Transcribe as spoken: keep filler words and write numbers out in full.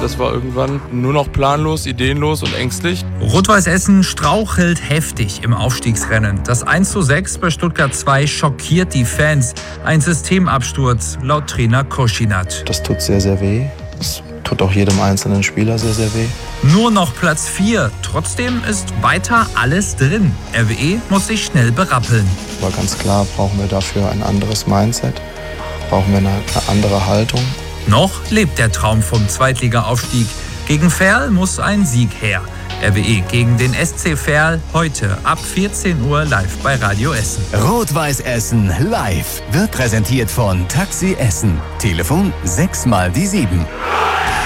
Das war irgendwann nur noch planlos, ideenlos und ängstlich. Rot-Weiß Essen strauchelt heftig im Aufstiegsrennen. Das eins zu sechs bei Stuttgart zwei schockiert die Fans. Ein Systemabsturz laut Trainer Koschinat. Das tut sehr, sehr weh. Das tut auch jedem einzelnen Spieler sehr, sehr weh. Nur noch Platz vier. Trotzdem ist weiter alles drin. R W E muss sich schnell berappeln. Aber ganz klar brauchen wir dafür ein anderes Mindset. Brauchen wir eine, eine andere Haltung. Noch lebt der Traum vom Zweitliga-Aufstieg. Gegen Verl muss ein Sieg her. R W E gegen den S C Verl heute ab vierzehn Uhr live bei Radio Essen. Rot-Weiß Essen live wird präsentiert von Taxi Essen. Telefon sechs mal die sieben.